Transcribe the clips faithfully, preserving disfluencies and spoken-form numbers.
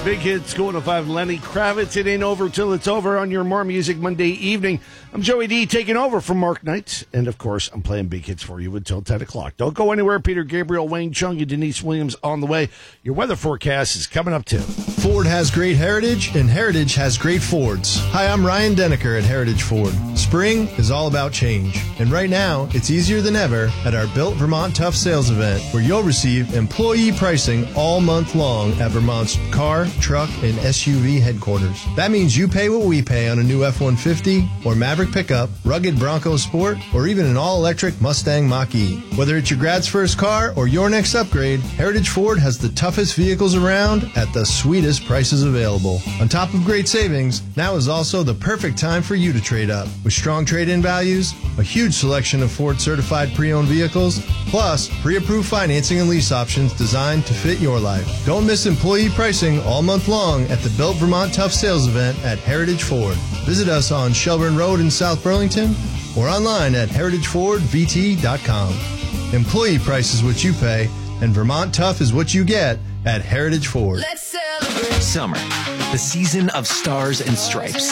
Big hits going to five. Lenny Kravitz. It ain't over till it's over on your More Music Monday evening. I'm Joey D taking over from Mark Knight. And, of course, I'm playing big hits for you until ten o'clock. Don't go anywhere. Peter Gabriel, Wayne Chung, and Denise Williams on the way. Your weather forecast is coming up, too. Ford has great heritage, and Heritage has great Fords. Hi, I'm Ryan Denneker at Heritage Ford. Spring is all about change. And right now, it's easier than ever at our Built Vermont Tough Sales event, where you'll receive employee pricing all month long at Vermont's car, truck, and S U V headquarters. That means you pay what we pay on a new F one fifty or Maverick pickup, rugged Bronco Sport, or even an all-electric Mustang Mach-E. Whether it's your grad's first car or your next upgrade, Heritage Ford has the toughest vehicles around at the sweetest prices available. On top of great savings, now is also the perfect time for you to trade up. With strong trade-in values, a huge selection of Ford-certified pre-owned vehicles, plus pre-approved financing and lease options designed to fit your life. Don't miss employee pricing all month long at the Built Vermont Tough Sales event at Heritage Ford. Visit us on Shelburne Road in South Burlington or online at heritage ford v t dot com. Employee price is what you pay, and Vermont Tough is what you get at Heritage Ford. Let's celebrate. Summer, the season of stars and stripes.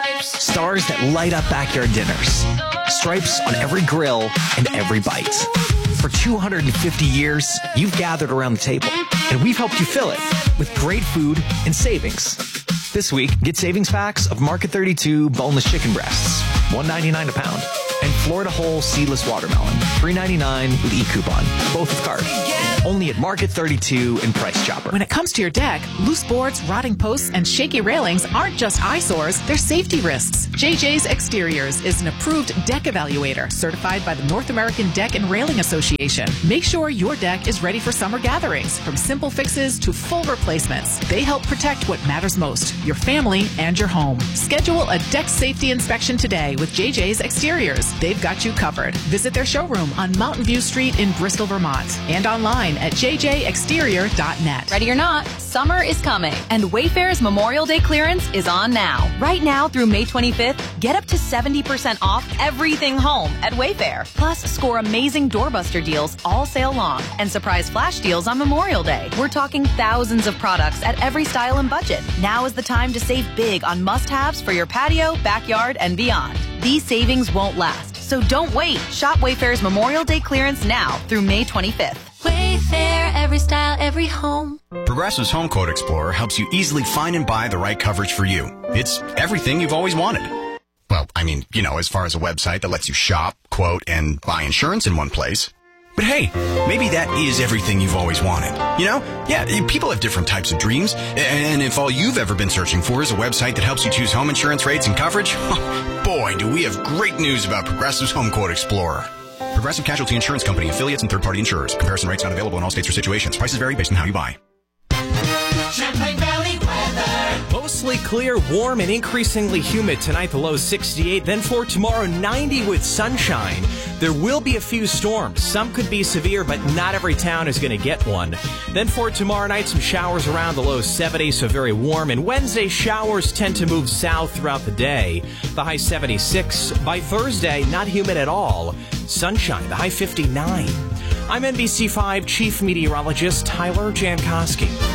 Stars that light up backyard dinners. Stripes on every grill and every bite. For two hundred fifty years, you've gathered around the table, and we've helped you fill it with great food and savings. This week, get savings packs of Market thirty-two boneless chicken breasts, one ninety-nine a pound, and Florida Whole seedless watermelon, three ninety-nine with e-coupon, both with card. Only at Market thirty-two and Price Chopper. When it comes to your deck, loose boards, rotting posts, and shaky railings aren't just eyesores, they're safety risks. J J's Exteriors is an approved deck evaluator certified by the North American Deck and Railing Association. Make sure your deck is ready for summer gatherings, from simple fixes to full replacements. They help protect what matters most, your family and your home. Schedule a deck safety inspection today with J J's Exteriors. They've got you covered. Visit their showroom on Mountain View Street in Bristol, Vermont, and online at j j exterior dot net. Ready or not, summer is coming, and Wayfair's Memorial Day clearance is on now. Right now through May twenty-fifth, get up to seventy percent off everything home at Wayfair. Plus, score amazing doorbuster deals all sale long and surprise flash deals on Memorial Day. We're talking thousands of products at every style and budget. Now is the time to save big on must-haves for your patio, backyard, and beyond. These savings won't last, so don't wait. Shop Wayfair's Memorial Day clearance now through May twenty-fifth. Wayfair, every style, every home. Progressive's Home Quote Explorer helps you easily find and buy the right coverage for you. It's everything you've always wanted. Well, I mean, you know, as far as a website that lets you shop, quote, and buy insurance in one place. But hey, maybe that is everything you've always wanted. You know? Yeah, people have different types of dreams. And if all you've ever been searching for is a website that helps you choose home insurance rates and coverage, boy, do we have great news about Progressive's Home Quote Explorer. Progressive Casualty Insurance Company, affiliates, and third-party insurers. Comparison rates not available in all states or situations. Prices vary based on how you buy. Champlain Valley weather. Mostly clear, warm, and increasingly humid tonight. The low sixty-eight. Then for tomorrow, ninety with sunshine. There will be a few storms. Some could be severe, but not every town is going to get one. Then for tomorrow night, some showers around the low seventy, so very warm. And Wednesday, showers tend to move south throughout the day. The high seventy-six. By Thursday, not humid at all. Sunshine, the high fifty-nine. I'm N B C five Chief Meteorologist Tyler Jankowski.